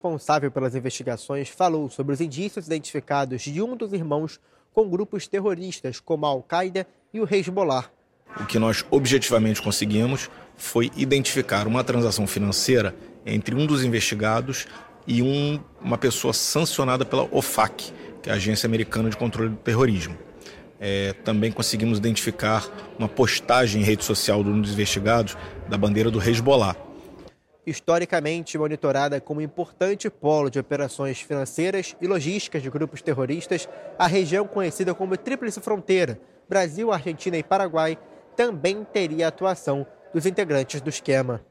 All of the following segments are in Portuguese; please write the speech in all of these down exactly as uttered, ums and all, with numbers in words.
responsável pelas investigações falou sobre os indícios identificados de um dos irmãos com grupos terroristas como a Al-Qaeda e o Hezbollah. O que nós objetivamente conseguimos foi identificar uma transação financeira entre um dos investigados e um, uma pessoa sancionada pela O F A C, que é a Agência Americana de Controle do Terrorismo. É, também conseguimos identificar uma postagem em rede social de um dos investigados da bandeira do Hezbollah. Historicamente monitorada como importante polo de operações financeiras e logísticas de grupos terroristas, a região conhecida como Tríplice Fronteira, Brasil, Argentina e Paraguai, também teria a atuação dos integrantes do esquema.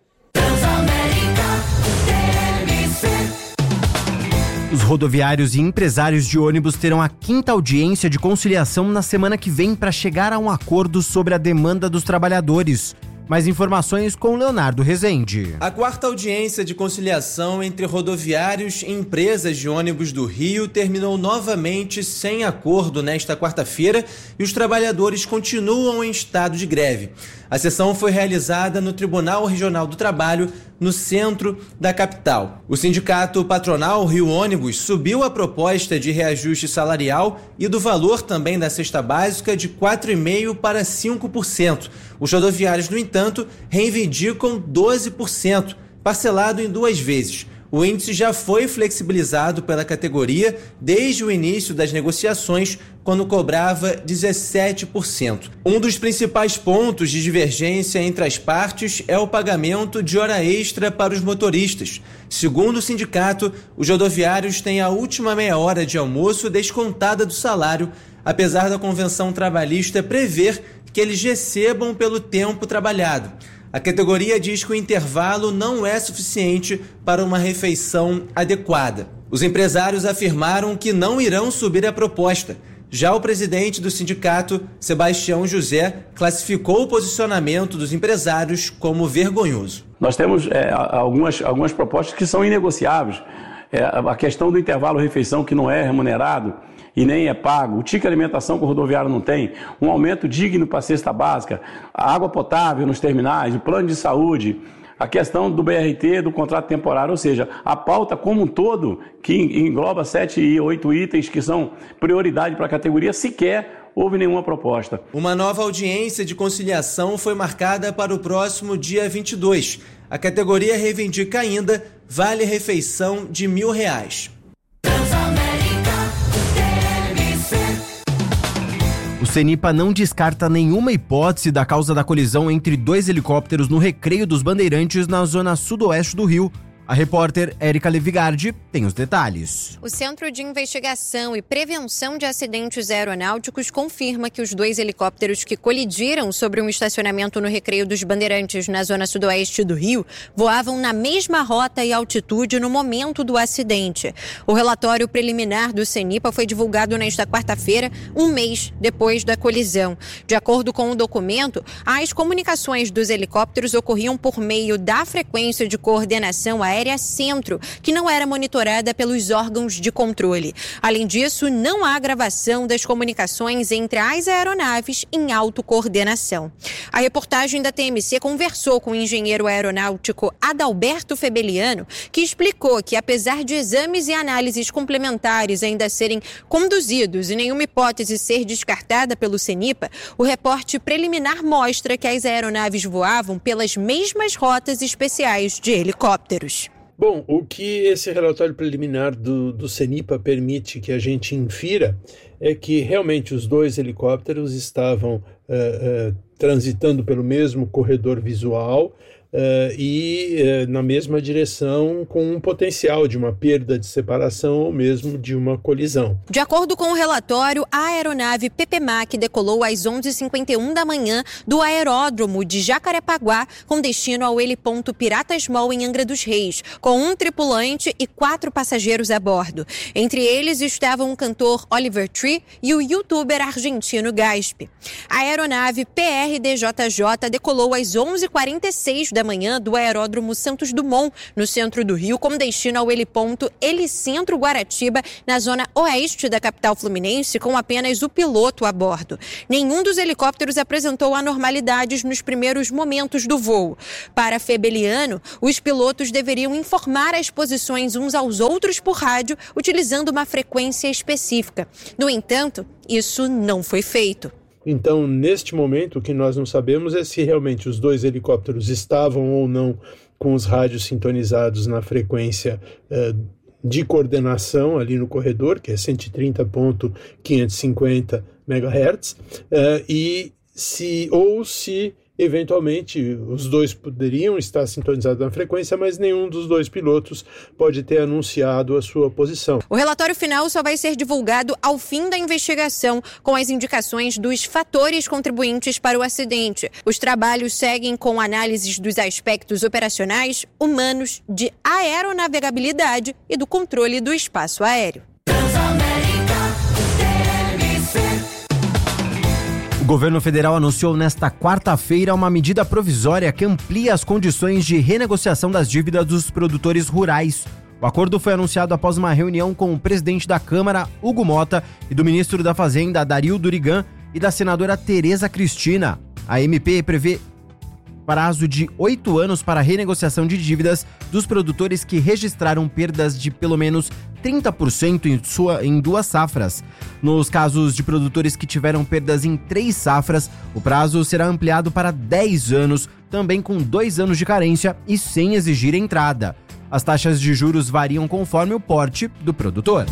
Os rodoviários e empresários de ônibus terão a quinta audiência de conciliação na semana que vem para chegar a um acordo sobre a demanda dos trabalhadores. Mais informações com Leonardo Rezende. A quarta audiência de conciliação entre rodoviários e empresas de ônibus do Rio terminou novamente sem acordo nesta quarta-feira e os trabalhadores continuam em estado de greve. A sessão foi realizada no Tribunal Regional do Trabalho, no centro da capital. O sindicato patronal Rio Ônibus subiu a proposta de reajuste salarial e do valor também da cesta básica de quatro vírgula cinco por cento para cinco por cento. Os rodoviários, no entanto, reivindicam doze por cento, parcelado em duas vezes. O índice já foi flexibilizado pela categoria desde o início das negociações, quando cobrava dezessete por cento. Um dos principais pontos de divergência entre as partes é o pagamento de hora extra para os motoristas. Segundo o sindicato, os rodoviários têm a última meia hora de almoço descontada do salário, apesar da convenção trabalhista prever que eles recebam pelo tempo trabalhado. A categoria diz que o intervalo não é suficiente para uma refeição adequada. Os empresários afirmaram que não irão subir a proposta. Já o presidente do sindicato, Sebastião José, classificou o posicionamento dos empresários como vergonhoso. Nós temos é, algumas, algumas propostas que são inegociáveis. É, a questão do intervalo-refeição que não é remunerado e nem é pago, o ticket alimentação que o rodoviário não tem, um aumento digno para a cesta básica, a água potável nos terminais, o plano de saúde, a questão do B R T, do contrato temporário, ou seja, a pauta como um todo, que engloba sete e oito itens que são prioridade para a categoria, sequer houve nenhuma proposta. Uma nova audiência de conciliação foi marcada para o próximo dia vinte e dois. A categoria reivindica ainda vale-refeição de mil reais. O CENIPA não descarta nenhuma hipótese da causa da colisão entre dois helicópteros no Recreio dos Bandeirantes, na zona sudoeste do Rio. A repórter Érica Levigardi tem os detalhes. O Centro de Investigação e Prevenção de Acidentes Aeronáuticos confirma que os dois helicópteros que colidiram sobre um estacionamento no Recreio dos Bandeirantes, na zona sudoeste do Rio, voavam na mesma rota e altitude no momento do acidente. O relatório preliminar do CENIPA foi divulgado nesta quarta-feira, um mês depois da colisão. De acordo com o documento, as comunicações dos helicópteros ocorriam por meio da frequência de coordenação aérea Centro, que não era monitorada pelos órgãos de controle. Além disso, não há gravação das comunicações entre as aeronaves em autocoordenação. A reportagem da T M C conversou com o engenheiro aeronáutico Adalberto Febeliano, que explicou que, apesar de exames e análises complementares ainda serem conduzidos e nenhuma hipótese ser descartada pelo CENIPA, o reporte preliminar mostra que as aeronaves voavam pelas mesmas rotas especiais de helicópteros. Bom, o que esse relatório preliminar do, do CENIPA permite que a gente infira é que realmente os dois helicópteros estavam uh, uh, transitando pelo mesmo corredor visual uh, e uh, na mesma direção, com um potencial de uma perda de separação ou mesmo de uma colisão. De acordo com o relatório, a aeronave P P M A C decolou às onze e cinquenta e um da manhã do aeródromo de Jacarepaguá, com destino ao heliponto Piratas Mall em Angra dos Reis, com um tripulante e quatro passageiros a bordo. Entre eles estavam o cantor Oliver Tree e o youtuber argentino Gasp. A aeronave P R D J J decolou às onze e quarenta e seis da da manhã do aeródromo Santos Dumont, no centro do Rio, com destino ao heliponto Helicentro Guaratiba, na zona oeste da capital fluminense, com apenas o piloto a bordo. Nenhum dos helicópteros apresentou anormalidades nos primeiros momentos do voo. Para Febeliano, os pilotos deveriam informar as posições uns aos outros por rádio, utilizando uma frequência específica. No entanto, isso não foi feito. Então, neste momento, o que nós não sabemos é se realmente os dois helicópteros estavam ou não com os rádios sintonizados na frequência uh, de coordenação ali no corredor, que é cento e trinta ponto quinhentos e cinquenta megahertz, uh, e se, ou se eventualmente os dois poderiam estar sintonizados na frequência, mas nenhum dos dois pilotos pode ter anunciado a sua posição. O relatório final só vai ser divulgado ao fim da investigação, com as indicações dos fatores contribuintes para o acidente. Os trabalhos seguem com análises dos aspectos operacionais, humanos, de aeronavegabilidade e do controle do espaço aéreo. O governo federal anunciou nesta quarta-feira uma medida provisória que amplia as condições de renegociação das dívidas dos produtores rurais. O acordo foi anunciado após uma reunião com o presidente da Câmara, Hugo Mota, e do ministro da Fazenda, Dario Durigan, e da senadora Tereza Cristina. A M P prevê prazo de oito anos para a renegociação de dívidas dos produtores que registraram perdas de pelo menos trinta por cento em, sua, em duas safras. Nos casos de produtores que tiveram perdas em três safras, o prazo será ampliado para dez anos, também com dois anos de carência e sem exigir entrada. As taxas de juros variam conforme o porte do produtor.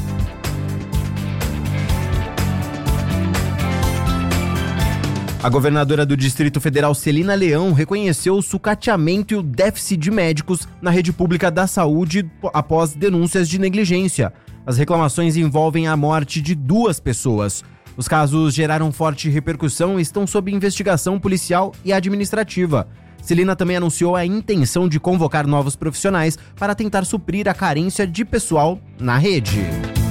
A governadora do Distrito Federal, Celina Leão, reconheceu o sucateamento e o déficit de médicos na rede pública da saúde após denúncias de negligência. As reclamações envolvem a morte de duas pessoas. Os casos geraram forte repercussão e estão sob investigação policial e administrativa. Celina também anunciou a intenção de convocar novos profissionais para tentar suprir a carência de pessoal na rede.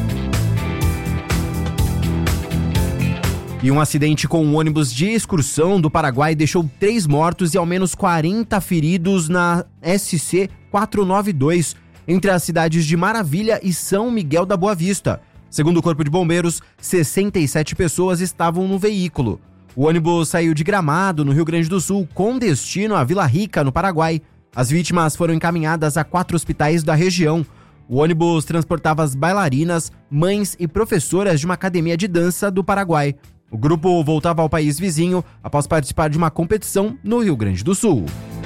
E um acidente com um ônibus de excursão do Paraguai deixou três mortos e ao menos quarenta feridos na S C quatrocentos e noventa e dois, entre as cidades de Maravilha e São Miguel da Boa Vista. Segundo o Corpo de Bombeiros, sessenta e sete pessoas estavam no veículo. O ônibus saiu de Gramado, no Rio Grande do Sul, com destino a Vila Rica, no Paraguai. As vítimas foram encaminhadas a quatro hospitais da região. O ônibus transportava as bailarinas, mães e professoras de uma academia de dança do Paraguai. O grupo voltava ao país vizinho após participar de uma competição no Rio Grande do Sul.